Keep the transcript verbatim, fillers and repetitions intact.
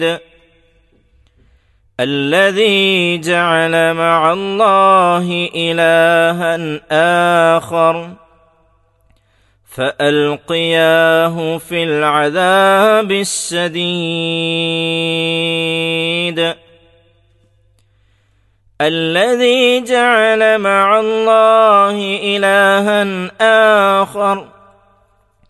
الذي جعل مع الله إلها آخر فألقياه في العذاب الشديد الذي جعل مع الله إلها آخر